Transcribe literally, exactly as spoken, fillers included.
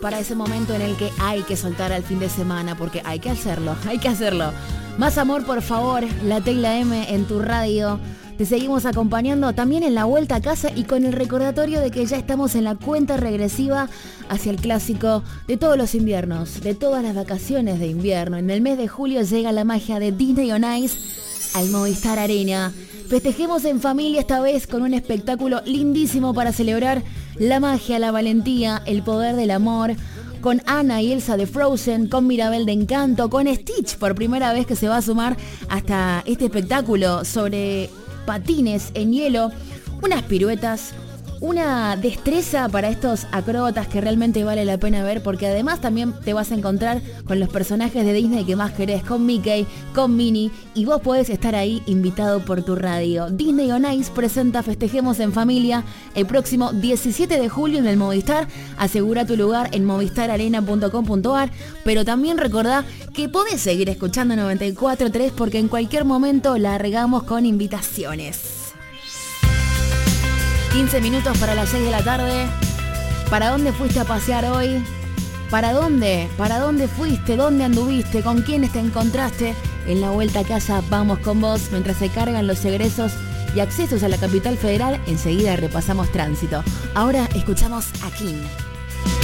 para ese momento en el que hay que soltar al fin de semana, porque hay que hacerlo, hay que hacerlo. Más amor, por favor, la Tecla M en tu radio. Te seguimos acompañando también en la vuelta a casa y con el recordatorio de que ya estamos en la cuenta regresiva hacia el clásico de todos los inviernos, de todas las vacaciones de invierno. En el mes de julio llega la magia de Disney on Ice al Movistar Arena. Festejemos en familia esta vez con un espectáculo lindísimo para celebrar la magia, la valentía, el poder del amor. Con Anna y Elsa de Frozen, con Mirabel de Encanto, con Stitch por primera vez que se va a sumar hasta este espectáculo sobre patines en hielo, unas piruetas, una destreza para estos acróbatas que realmente vale la pena ver, porque además también te vas a encontrar con los personajes de Disney que más querés, con Mickey, con Minnie, y vos podés estar ahí invitado por tu radio. Disney on Ice presenta Festejemos en Familia el próximo diecisiete de julio en el Movistar. Asegura tu lugar en movistar arena punto com punto a r, pero también recordá que podés seguir escuchando noventa y cuatro punto tres porque en cualquier momento largamos con invitaciones. quince minutos para las seis de la tarde. ¿Para dónde fuiste a pasear hoy? ¿Para dónde? ¿Para dónde fuiste? ¿Dónde anduviste? ¿Con quiénes te encontraste? En la vuelta a casa vamos con vos mientras se cargan los egresos y accesos a la capital federal. Enseguida repasamos tránsito. Ahora escuchamos a King.